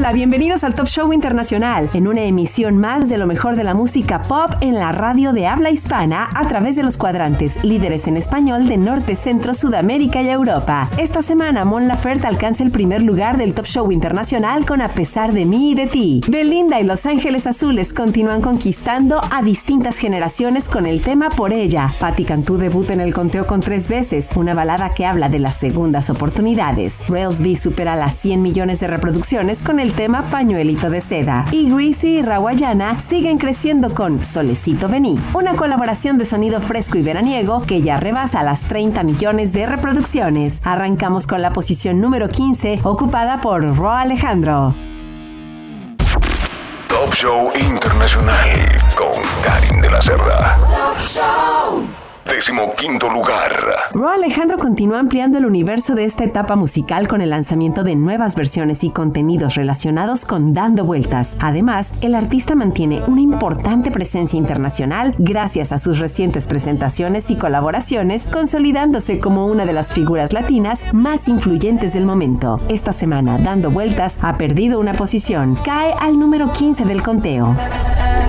Hola, bienvenidos al Top Show Internacional, en una emisión más de lo mejor de la música pop en la radio de habla hispana a través de los cuadrantes líderes en español de Norte, Centro, Sudamérica y Europa. Esta semana Mon Laferte alcanza el primer lugar del Top Show Internacional con A pesar de mí y de ti. Belinda y Los Ángeles Azules continúan conquistando a distintas generaciones con el tema Por ella. Patti Cantú debuta en el conteo con 3 veces, una balada que habla de las segundas oportunidades. Rails B supera las 100 millones de reproducciones con el tema Pañuelito de Seda. Y Greasy y Rawayana siguen creciendo con Solecito Vení, una colaboración de sonido fresco y veraniego que ya rebasa las 30 millones de reproducciones. Arrancamos con la posición número 15, ocupada por Ro Alejandro. Top Show Internacional con Karin de la Cerda. Top Show. 15º lugar. Ro Alejandro continúa ampliando el universo de esta etapa musical con el lanzamiento de nuevas versiones y contenidos relacionados con Dando Vueltas. Además, el artista mantiene una importante presencia internacional gracias a sus recientes presentaciones y colaboraciones, consolidándose como una de las figuras latinas más influyentes del momento. Esta semana, Dando Vueltas ha perdido una posición, cae al número 15 del conteo.